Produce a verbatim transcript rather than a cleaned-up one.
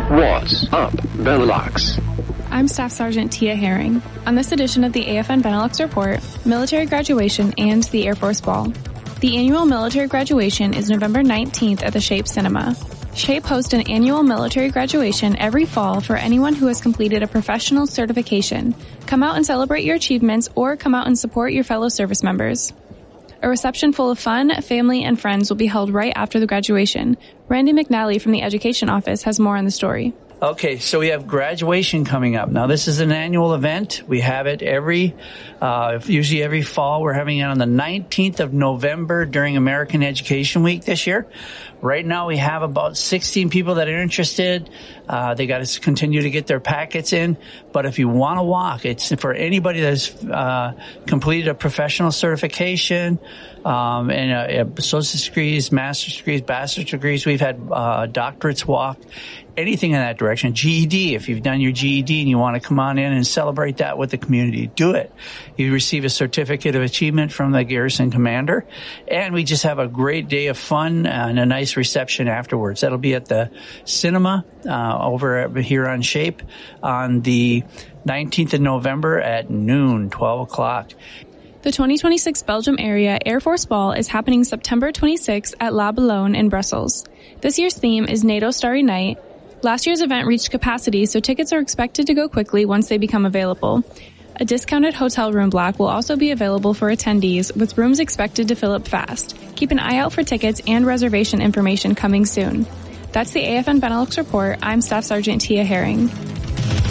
What's up, Benelux? I'm Staff Sergeant Tia Herring. On this edition of the A F N Benelux Report, military graduation and the Air Force Ball. The annual military graduation is November nineteenth at the Shape Cinema. Shape hosts an annual military graduation every fall for anyone who has completed a professional certification. Come out and celebrate your achievements or come out and support your fellow service members. A reception full of fun, family, and friends will be held right after the graduation. Randy McNally from the Education Office has more on the story. Okay, so we have graduation coming up. Now, this is an annual event. We have it every, uh, usually every fall. We're having it on the nineteenth of November during American Education Week this year. Right now, we have about sixteen people that are interested. Uh, they got to continue to get their packets in. But if you want to walk, it's for anybody that's uh, completed a professional certification, um, and uh, associate's degrees, master's degrees, bachelor's degrees. We've had uh, doctorates walk. Anything in that direction. G E D, if you've done your G E D and you want to come on in and celebrate that with the community, do it. You receive a certificate of achievement from the garrison commander. And we just have a great day of fun and a nice reception afterwards. That'll be at the cinema uh, over here on Shape on the nineteenth of November at noon, twelve o'clock. The twenty twenty-six Belgium Area Air Force Ball is happening September twenty-sixth at La Boulogne in Brussels. This year's theme is NATO Starry Night. Last year's event reached capacity, so tickets are expected to go quickly once they become available. A discounted hotel room block will also be available for attendees, with rooms expected to fill up fast. Keep an eye out for tickets and reservation information coming soon. That's the A F N Benelux Report. I'm Staff Sergeant Tia Herring.